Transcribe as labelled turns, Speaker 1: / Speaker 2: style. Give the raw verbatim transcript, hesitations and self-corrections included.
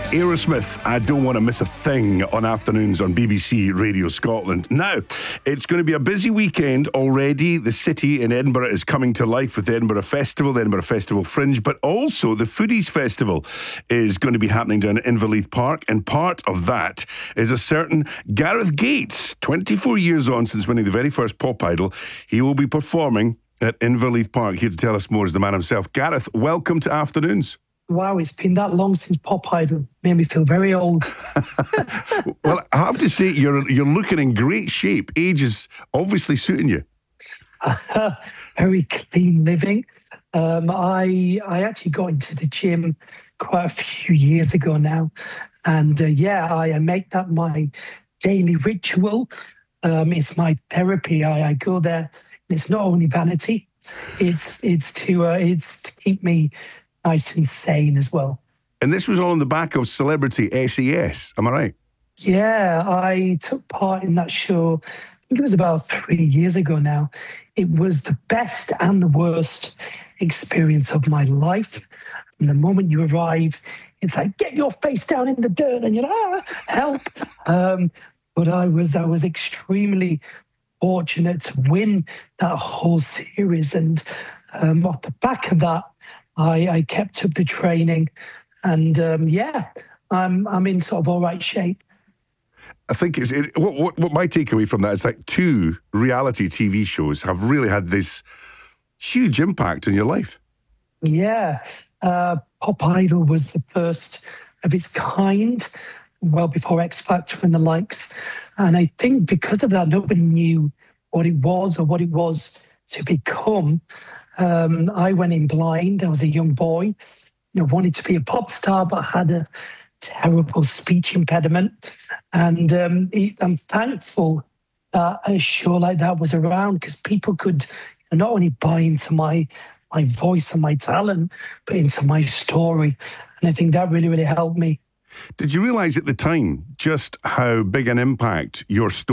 Speaker 1: Aerosmith, I don't want to miss a thing on afternoons on B B C Radio Scotland. Now, it's going to be a busy weekend already. The city in Edinburgh is coming to life with the Edinburgh Festival, the Edinburgh Festival Fringe, but also the Foodies Festival is going to be happening down at Inverleith Park, and part of that is a certain Gareth Gates. twenty-four years on since winning the very first Pop Idol, he will be performing at Inverleith Park. Here to tell us more is the man himself. Gareth, welcome to Afternoons.
Speaker 2: Wow, it's been that long since Pop Idol. Made me feel very old.
Speaker 1: Well, I have to say, you're you're looking in great shape. Age is obviously suiting you.
Speaker 2: Uh, very clean living. Um, I I actually got into the gym quite a few years ago now. And uh, yeah, I, I make that my daily ritual. Um, it's my therapy. I, I go there. And it's not only vanity. It's, it's, to, uh, it's to keep me nice and sane as well.
Speaker 1: And this was all on the back of Celebrity S E S, am I right?
Speaker 2: Yeah, I took part in that show, I think it was about three years ago now. It was the best and the worst experience of my life. And the moment you arrive, it's like, get your face down in the dirt, and you're like, ah, help. Um, but I was, I was extremely fortunate to win that whole series. And um, off the back of that, I, I kept up the training, and um, yeah, I'm I'm in sort of all right shape.
Speaker 1: I think it's, it, what, what what my takeaway from that is like two reality T V shows have really had this huge impact on your life.
Speaker 2: Yeah, uh, Pop Idol was the first of its kind, well before X Factor and the likes, and I think because of that, nobody knew what it was or what it was to become. Um, I went in blind. I was a young boy, you know, wanted to be a pop star, but had a terrible speech impediment. And um, it, I'm thankful that a show like that was around, because people could not only buy into my my voice and my talent, but into my story. And I think that really, really helped me.
Speaker 1: Did you realise at the time just how big an impact your story